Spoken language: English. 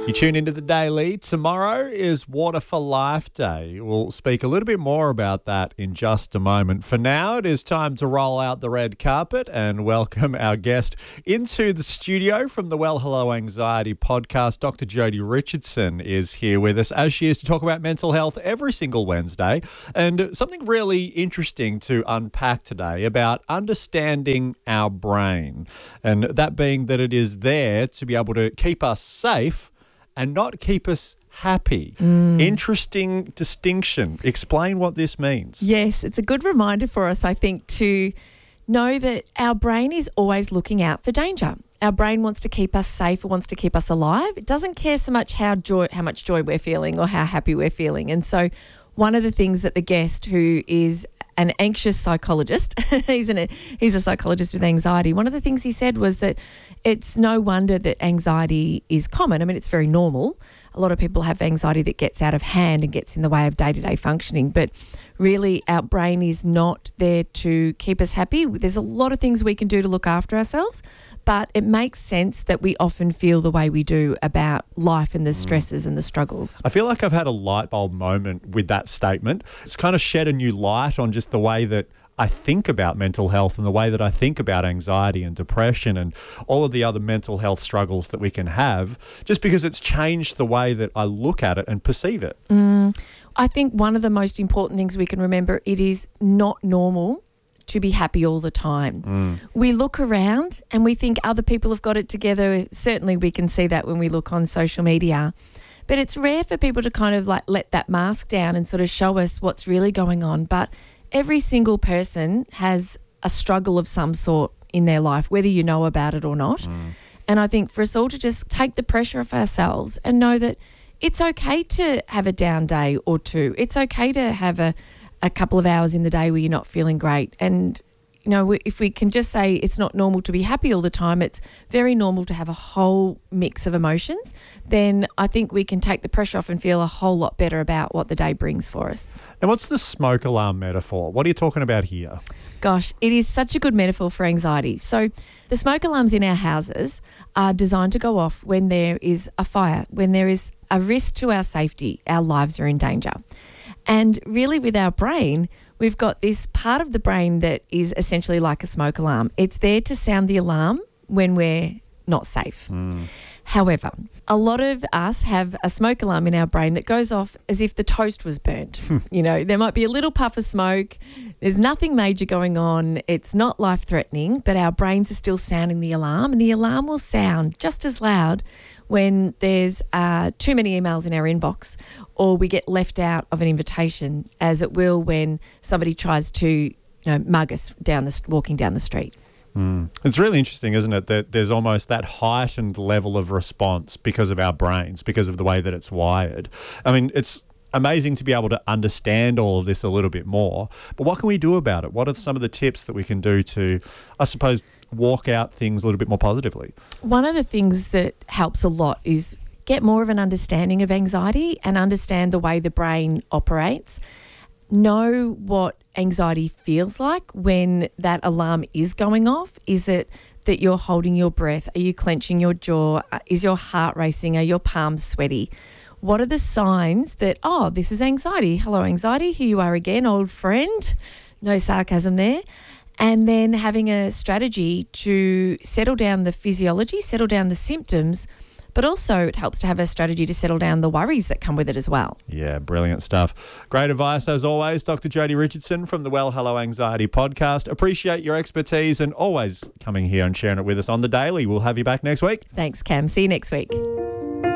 You tune into the Daily. Tomorrow is Water for Life Day. We'll speak a little bit more about that in just a moment. For now, it is time to roll out the red carpet and welcome our guest into the studio from the Well Hello Anxiety podcast. Dr. Jodie Richardson is here with us, as she is, to talk about mental health every single Wednesday. And something really interesting to unpack today about understanding our brain. And that being that it is there to be able to keep us safe and not keep us happy. Interesting distinction. Explain what this means. Yes, it's a good reminder for us, I think, to know that our brain is always looking out for danger. Our brain wants to keep us safe. It wants to keep us alive. It doesn't care so much how much joy we're feeling or how happy we're feeling. And so one of the things that the guest, who is an anxious psychologist, he's a psychologist with anxiety, one of the things he said was that it's no wonder that anxiety is common. I mean, it's very normal. A lot of people have anxiety that gets out of hand and gets in the way of day-to-day functioning, but really our brain is not there to keep us happy. There's a lot of things we can do to look after ourselves, but it makes sense that we often feel the way we do about life and the stresses and the struggles. I feel like I've had a light bulb moment with that statement. It's kind of shed a new light on just the way that I think about mental health and the way that I think about anxiety and depression and all of the other mental health struggles that we can have, just because it's changed the way that I look at it and perceive it. I think one of the most important things we can remember, it is not normal to be happy all the time. We look around and we think other people have got it together. Certainly we can see that when we look on social media. But it's rare for people to kind of like let that mask down and sort of show us what's really going on. But every single person has a struggle of some sort in their life, whether you know about it or not. And I think for us all to just take the pressure off ourselves and know that it's okay to have a down day or two. It's okay to have a couple of hours in the day where you're not feeling great. And, you know, if we can just say it's not normal to be happy all the time, it's very normal to have a whole mix of emotions, then I think we can take the pressure off and feel a whole lot better about what the day brings for us. Now, what's the smoke alarm metaphor? What are you talking about here? Gosh, it is such a good metaphor for anxiety. So the smoke alarms in our houses are designed to go off when there is a fire, when there is a risk to our safety, our lives are in danger. And really with our brain, we've got this part of the brain that is essentially like a smoke alarm. It's there to sound the alarm when we're not safe. However, a lot of us have a smoke alarm in our brain that goes off as if the toast was burnt. You know, there might be a little puff of smoke. There's nothing major going on. It's not life-threatening, but our brains are still sounding the alarm, and the alarm will sound just as loud when there's too many emails in our inbox or we get left out of an invitation, as it will when somebody tries to, mug us walking down the street. It's really interesting, isn't it, that there's almost that heightened level of response because of our brains, because of the way that it's wired. I mean, it's amazing to be able to understand all of this a little bit more, but what can we do about it? What are some of the tips that we can do to, I suppose, walk out things a little bit more positively? One of the things that helps a lot is get more of an understanding of anxiety and understand the way the brain operates. Know what anxiety feels like when that alarm is going off. Is it that you're holding your breath? Are you clenching your jaw? Is your heart racing? Are your palms sweaty? What are the signs that, this is anxiety? Hello, anxiety. Here you are again, old friend. No sarcasm there. And then having a strategy to settle down the physiology, settle down the symptoms, but also it helps to have a strategy to settle down the worries that come with it as well. Yeah, brilliant stuff. Great advice as always, Dr. Jodie Richardson from the Well Hello Anxiety podcast. Appreciate your expertise and always coming here and sharing it with us on The Daily. We'll have you back next week. Thanks, Cam. See you next week.